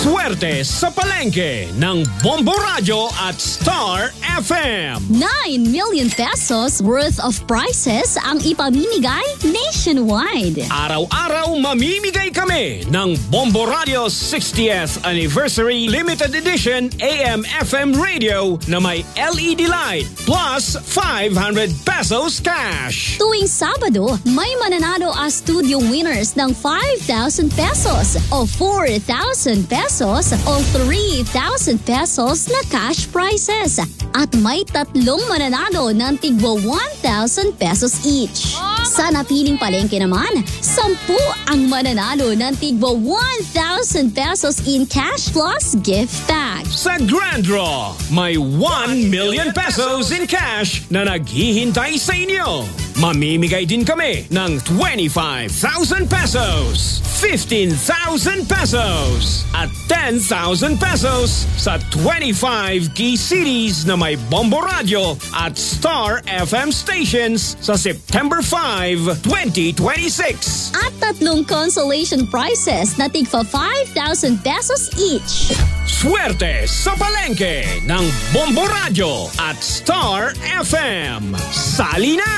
Swerte sa palengke ng Bombo Radio at Star FM. 9 million pesos worth of prizes ang ipamimigay nationwide. Araw-araw mamimigay kami ng Bombo Radio 60th Anniversary Limited Edition AM/FM radio na may LED light plus 500 pesos cash. Tuwing Sabado, may mananalo as studio winners ng 5,000 pesos o 4,000 pesos o 3,000 pesos na cash prizes. At may tatlong mananalo ng tigwa 1,000 pesos each. Sa napiling palengke naman, 10 ang mananalo ng tigwa 1,000 pesos in cash plus gift bag. Sa Grand Draw, may 1 million pesos in cash na naghihintay sa inyo. Mamimigay din kami ng 25,000 pesos, 15,000 pesos, at 10,000 pesos sa 25 key cities na may Bombo Radio at Star FM stations sa September 5, 2026. At tatlong consolation prizes na tigpa 5,000 pesos each. Swerte sa palengke ng Bombo Radio at Star FM. Sali na!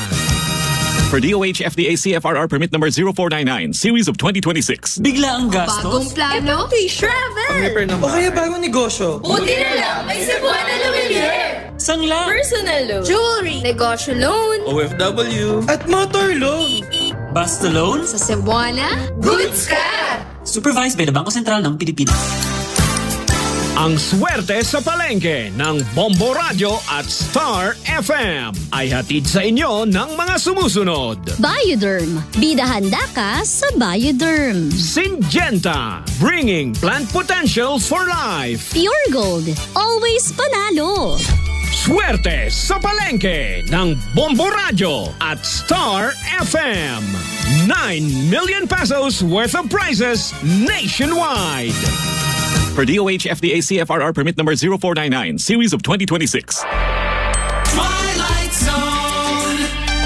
For DOH FDA CFRR permit number 0499, series of 2026. Bigla ang gastos. Bagong plano? Travel! O kaya bagong negosyo. Buti na lang, may Cebuana na Lumilier! Sangla. Personal loan. Jewelry. Negosyo loan. OFW. At motor loan. Basta loan. Sa Cebuana, goods ka! Supervised by the Bangko Sentral ng Pilipinas. Ang swerte sa palengke ng Bombo Radio at Star FM ay hatid sa inyo ng mga sumusunod. Bioderm. Bida handa ka sa Bioderm. Syngenta, bringing plant potential for life. Pure Gold. Always panalo. Swerte sa palengke ng Bombo Radio at Star FM. 9 million pesos worth of prizes nationwide. For DOH FDA CFRR permit number 0499, series of 2026. Twilight Zone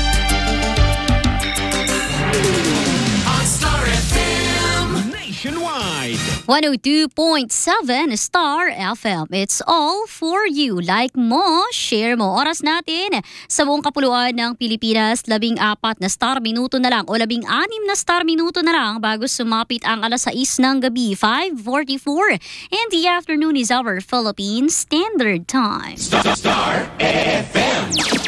on Star FM Nationwide. 102.7 Star FM. It's all for you. Like mo, share mo. Oras natin sa buong kapuluan ng Pilipinas, 14 na star minuto na lang o 16 na star minuto na lang bago sumapit ang alas 6 ng gabi, 5:44. And the afternoon is our Philippine Standard Time. Star FM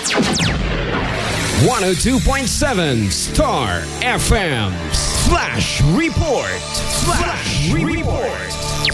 102.7 Star FM. Flash Report. Flash Report.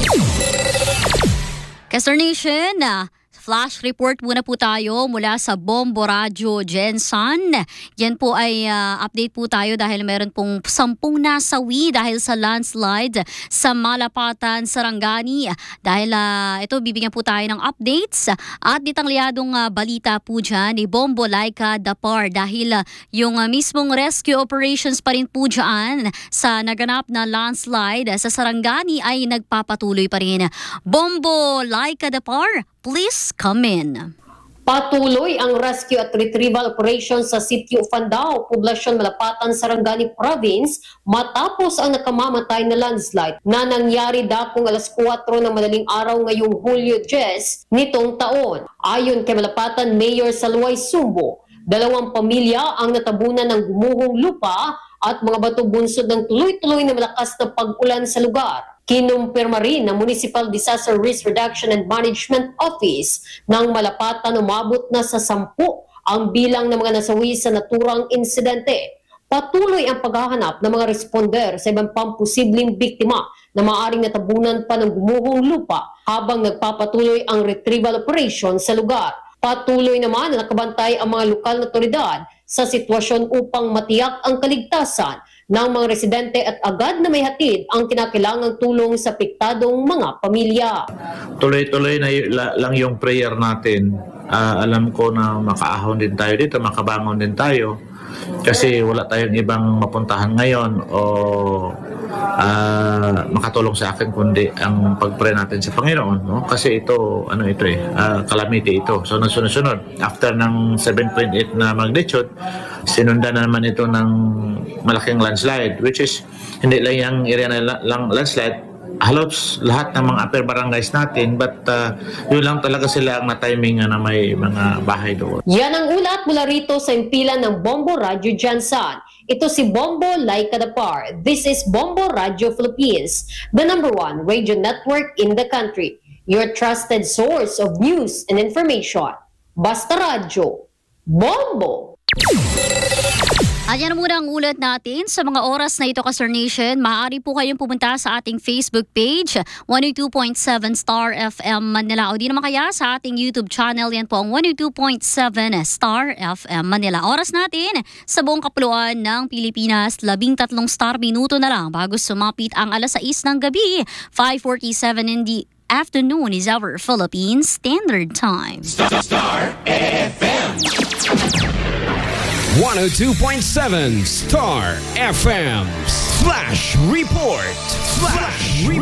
Kastar Nation, Flash report muna po tayo mula sa Bombo Radio Jensen. Yan po ay update po tayo dahil meron pong 10 nasawi dahil sa landslide sa Malapatan, Sarangani. Dahil ito, bibigyan po tayo ng updates at detalladong balita po dyan ni Bombo Laika Dapar dahil yung mismong rescue operations pa rin po dyan sa naganap na landslide sa Sarangani ay nagpapatuloy pa rin. Bombo Laika Dapar, please come in. Patuloy ang rescue at retrieval operation sa Sitio Fandao, Poblasyon Malapatan, Sarangani Province matapos ang nakamamatay na landslide na nangyari dakong alas 4 ng madaling araw ngayong Hulyo 10 nitong taon. Ayon kay Malapatan Mayor Salway Sumbo, 2 pamilya ang natabunan ng gumuhong lupa at mga bato bunsod ng tuloy-tuloy na malakas na pag-ulan sa lugar. Kinumpirma rin ng Municipal Disaster Risk Reduction and Management Office ng Malapatan umabot na sa 10 ang bilang ng mga nasawi sa naturang insidente. Patuloy ang paghahanap ng mga responder sa ibang pang posibleng biktima na maaaring natabunan pa ng gumuhong lupa habang nagpapatuloy ang retrieval operation sa lugar. Patuloy naman na nakabantay ang mga lokal na otoridad sa sitwasyon upang matiyak ang kaligtasan ng mga residente at agad na may hatid ang kinakailangang tulong sa apektadong mga pamilya. Tuloy-tuloy na lang yung prayer natin. Alam ko na makaahon din tayo dito, makabangon din tayo kasi wala tayong ibang mapuntahan ngayon o makatulong sa akin kundi ang pag-pray natin sa Panginoon, no? Kasi ito calamity ito. So sunod-sunod after ng 7.8 na magnitude, sinundan na naman ito ng malaking landslide, which is hindi lang yung area na lang landslide, halos lahat ng mga upper barangays natin, but yun lang talaga sila ang na-timing na may mga bahay doon. Yan ang ulat mula rito sa impilan ng Bombo Radio Jansan. Ito si Bombo Laika Dapar. This is Bombo Radio Philippines, the #1 radio network in the country. Your trusted source of news and information. Basta Radio. Bombo! At yan muna ang ulat natin sa mga oras na ito, Kasar Nation. Maaari po kayong pumunta sa ating Facebook page, 102.7 Star FM Manila. O di naman kaya sa ating YouTube channel, yan po ang 102.7 Star FM Manila. Oras natin sa buong kapuluan ng Pilipinas, 13 star minuto na lang bago sumapit ang alas 6 ng gabi. 5:47 in the afternoon is our Philippine Standard Time. Star FM. 102.7 Star FM. Flash Report. Flash Report.